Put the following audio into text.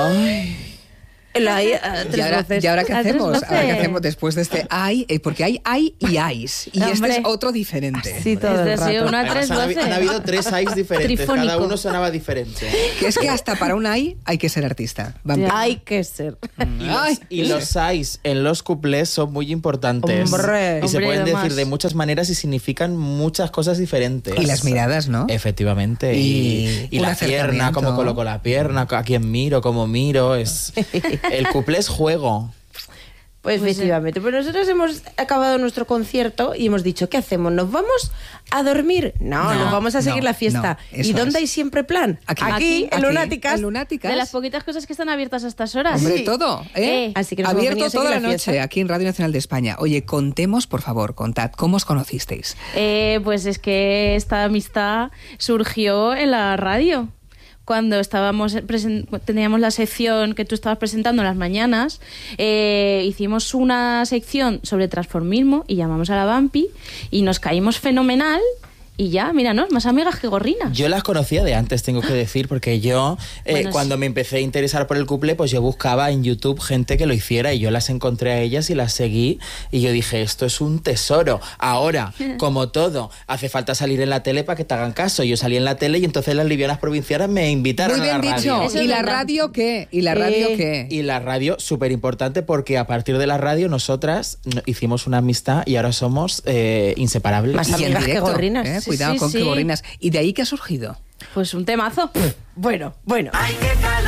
Ay. ¿Y ahora qué hacemos? ¿Ahora qué hacemos después de este ay? Porque hay y ayes. Y este es otro diferente. Sí, todo el rato. Una 3-12. Han habido 3 ayes diferentes. Trifónico. Cada uno sonaba diferente. Que es que hasta para un ay hay que ser artista. Hay que ser. Y los ayes en los cuplés son muy importantes. Hombre. Y se Hombre, pueden además. decir de muchas maneras y significan muchas cosas diferentes. Y las miradas, ¿no? Efectivamente. Y un la pierna, acercamiento. cómo coloco la pierna, a quién miro, cómo miro. El cuplé es juego. Pues efectivamente, pues nosotros hemos acabado nuestro concierto y hemos dicho, ¿qué hacemos? ¿Nos vamos a dormir? No, nos vamos a seguir la fiesta. ¿Y dónde hay siempre plan? Aquí, en Lunáticas. De las poquitas cosas que están abiertas a estas horas. Hombre, todo, ¿eh? Así que nos hemos abierto venido a seguir toda la la noche fiesta. aquí en Radio Nacional de España. Oye, contemos, por favor, contad, ¿cómo os conocisteis? Pues es que esta amistad surgió en la radio. Cuando teníamos la sección que tú estabas presentando en las mañanas, hicimos una sección sobre transformismo y llamamos a la Vampi y nos caímos fenomenal. Y ya, míranos, más amigas que gorrinas. Yo las conocía de antes, tengo que decir, porque yo, Bueno, cuando me empecé a interesar por el cuplé, pues yo buscaba en YouTube gente que lo hiciera y yo las encontré a ellas y las seguí y yo dije, esto es un tesoro. Ahora, como todo, hace falta salir en la tele para que te hagan caso. Yo salí en la tele y entonces las livianas provincianas me invitaron Muy bien a la dicho. radio. Eso ¿Y es la verdad. radio qué? ¿Y la radio qué? Y la radio, súper importante, porque a partir de la radio nosotras hicimos una amistad y ahora somos inseparables. Más Y en amigas que directo, gorrinas. ¿eh? Cuidado sí, con sí. que gorrinas. ¿Y de ahí qué ha surgido? Pues un temazo. Bueno. Ay, qué calor.